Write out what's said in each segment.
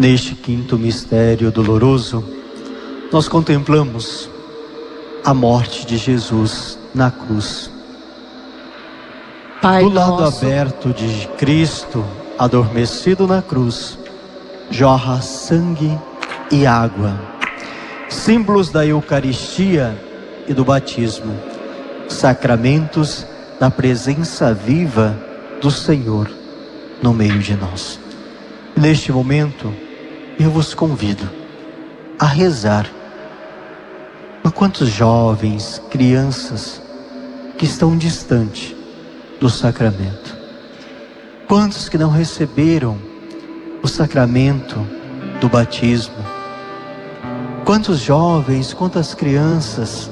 Neste quinto mistério doloroso, nós contemplamos a morte de Jesus na cruz. Pai do lado nosso, aberto de Cristo, adormecido na cruz, jorra sangue e água, símbolos da Eucaristia e do batismo, sacramentos da presença viva do Senhor no meio de nós. Neste momento, eu vos convido a rezar por quantos jovens, crianças que estão distante do sacramento. Quantos que não receberam o sacramento do batismo? Quantos jovens, quantas crianças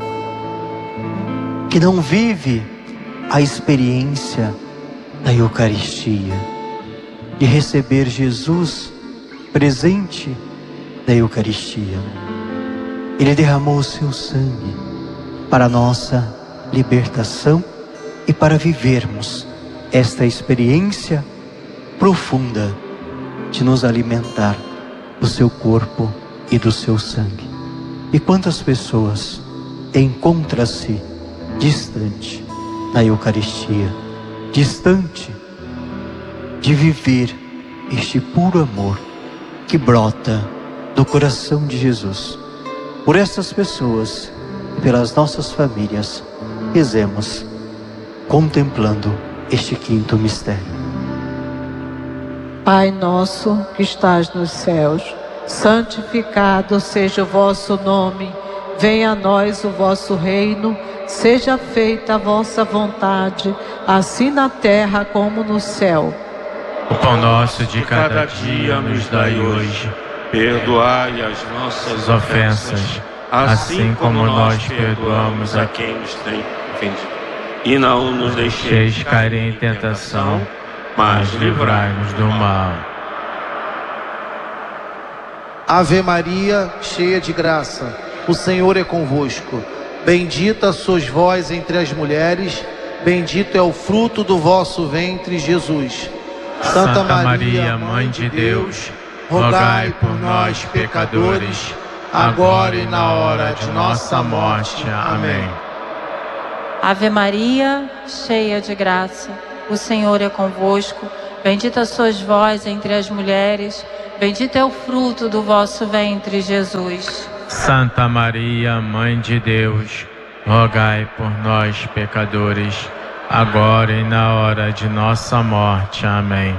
que não vivem a experiência da Eucaristia, de receber Jesus presente da Eucaristia. Ele derramou o seu sangue para a nossa libertação e para vivermos esta experiência profunda de nos alimentar do seu corpo e do seu sangue. E quantas pessoas encontram-se distante da Eucaristia, distante de viver este puro amor que brota do coração de Jesus. Por essas pessoas e pelas nossas famílias, rezemos, contemplando este quinto mistério. Pai nosso que estás nos céus, santificado seja o vosso nome. Venha a nós o vosso reino. Seja feita a vossa vontade, assim na terra como no céu. O pão nosso de cada dia nos dai hoje. Perdoai as nossas ofensas, assim como nós perdoamos a quem nos tem ofendido. E não nos deixeis cair em tentação, mas livrai-nos do mal. Ave Maria, cheia de graça, o Senhor é convosco. Bendita sois vós entre as mulheres, bendito é o fruto do vosso ventre, Jesus. Santa Maria, Mãe de Deus, rogai por nós, pecadores, agora e na hora de nossa morte. Amém. Ave Maria, cheia de graça, o Senhor é convosco. Bendita sois vós entre as mulheres, bendito é o fruto do vosso ventre, Jesus. Santa Maria, Mãe de Deus, rogai por nós, pecadores, agora e na hora de nossa morte. Amém.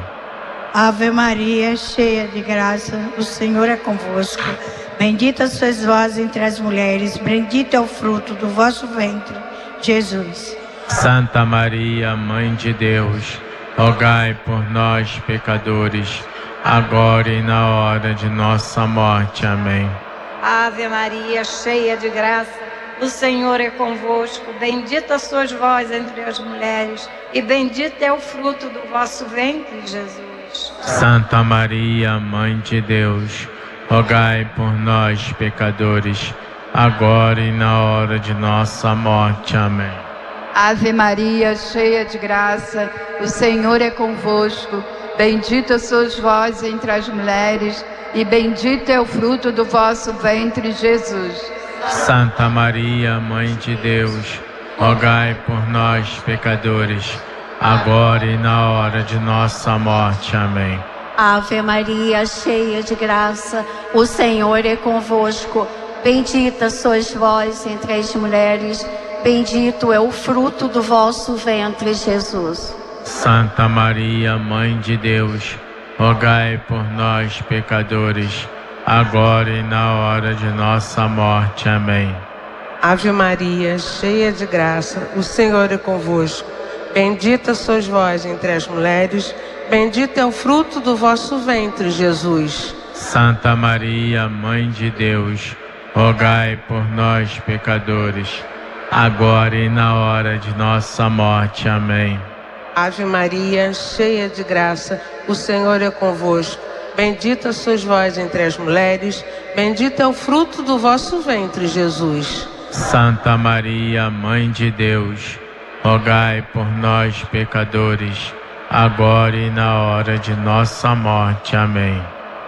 Ave Maria, cheia de graça, o Senhor é convosco. Bendita sois vós entre as mulheres, bendito é o fruto do vosso ventre, Jesus. Santa Maria, Mãe de Deus, rogai por nós, pecadores, agora e na hora de nossa morte. Amém. Ave Maria, cheia de graça, o Senhor é convosco. Bendita sois vós entre as mulheres, e bendito é o fruto do vosso ventre, Jesus. Santa Maria, Mãe de Deus, rogai por nós, pecadores, agora e na hora de nossa morte. Amém. Ave Maria, cheia de graça, o Senhor é convosco. Bendita sois vós entre as mulheres, e bendito é o fruto do vosso ventre, Jesus. Santa Maria, Mãe de Deus, rogai por nós, pecadores, agora e na hora de nossa morte. Amém. Ave Maria, cheia de graça, o Senhor é convosco. Bendita sois vós entre as mulheres, bendito é o fruto do vosso ventre, Jesus. Santa Maria, Mãe de Deus, rogai por nós, pecadores, agora e na hora de nossa morte. Amém. Ave Maria, cheia de graça, o Senhor é convosco. Bendita sois vós entre as mulheres, bendito é o fruto do vosso ventre, Jesus. Santa Maria, Mãe de Deus, rogai por nós, pecadores, agora e na hora de nossa morte. Amém. Ave Maria, cheia de graça, o Senhor é convosco. Bendita sois vós entre as mulheres, bendito é o fruto do vosso ventre, Jesus. Santa Maria, Mãe de Deus, rogai por nós, pecadores, agora e na hora de nossa morte. Amém.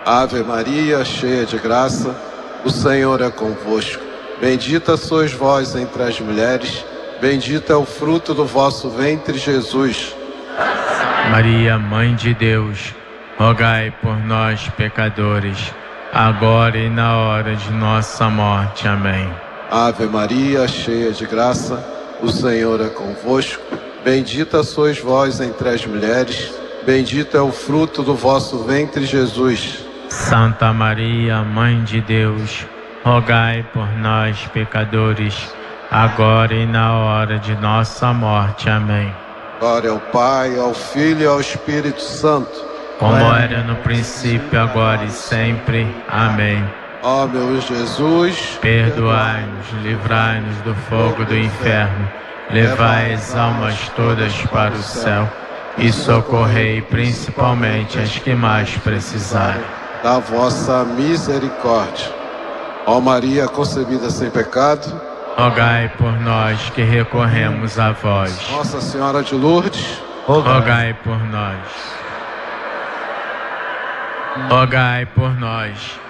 Ave Maria, cheia de graça, o Senhor é convosco. Bendita sois vós entre as mulheres, bendito é o fruto do vosso ventre, Jesus. Maria, Mãe de Deus, rogai por nós, pecadores, agora e na hora de nossa morte. Amém. Ave Maria, cheia de graça, o Senhor é convosco. Bendita sois vós entre as mulheres, bendito é o fruto do vosso ventre, Jesus. Santa Maria, Mãe de Deus, rogai por nós, pecadores, agora e na hora de nossa morte. Amém. Glória ao Pai, ao Filho e ao Espírito Santo, como era no princípio, agora e sempre. Amém. Ó meu Jesus, perdoai-nos, livrai-nos do fogo do inferno, levai as almas todas para o céu e socorrei principalmente as que mais precisarem da vossa misericórdia. Ó Maria concebida sem pecado, rogai por nós que recorremos a vós. Nossa Senhora de Lourdes, rogai por nós. Rogai por nós.